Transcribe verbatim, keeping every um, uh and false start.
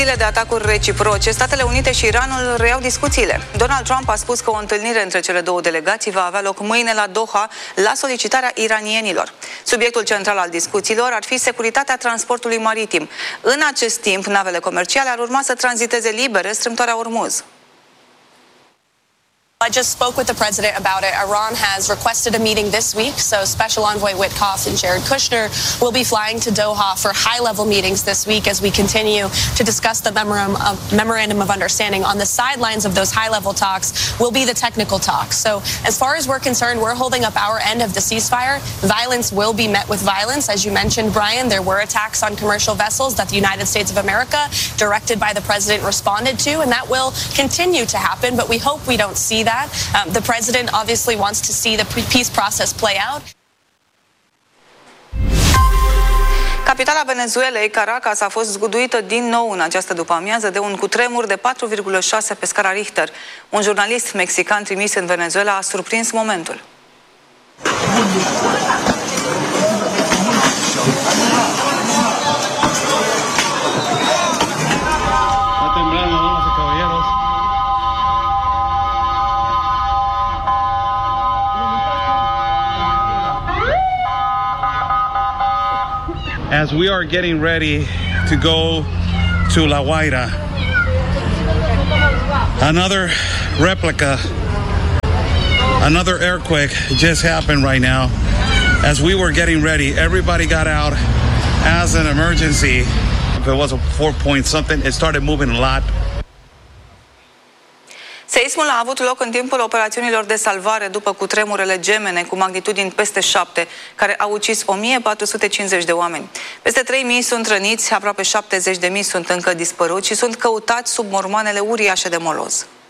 de atacuri reciproce, Statele Unite și Iranul reiau discuțiile. Donald Trump a spus că o întâlnire între cele două delegații va avea loc mâine la Doha, la solicitarea iranienilor. Subiectul central al discuțiilor ar fi securitatea transportului maritim. În acest timp, navele comerciale ar urma să tranziteze libere strâmtoarea Ormuz. I just spoke with the president about it. Iran has requested a meeting this week, so Special Envoy Witkoff and Jared Kushner will be flying to Doha for high-level meetings this week as we continue to discuss the memorandum of, memorandum of understanding. On the sidelines of those high-level talks will be the technical talks. So as far as we're concerned, we're holding up our end of the ceasefire. Violence will be met with violence. As you mentioned, Brian, there were attacks on commercial vessels that the United States of America, directed by the president, responded to, and that will continue to happen, but we hope we don't see that. Um, the president obviously wants to see the peace process play out. Capitala Venezuelei, Caracas, a fost zguduită din nou în această după-amiază de un cutremur de patru virgulă șase pe scara Richter. Un jurnalist mexican trimis în Venezuela a surprins momentul. As we are getting ready to go to La Guaira, another replica, another earthquake just happened right now. As we were getting ready, everybody got out as an emergency. If it was a four point something, it started moving a lot. Seismul a avut loc în timpul operațiunilor de salvare după cutremurele gemene cu magnitudini peste șapte, care au ucis o mie patru sute cincizeci de oameni. Peste trei mii sunt răniți, aproape șaptezeci de mii sunt încă dispăruți și sunt căutați sub mormanele uriașe de moloz.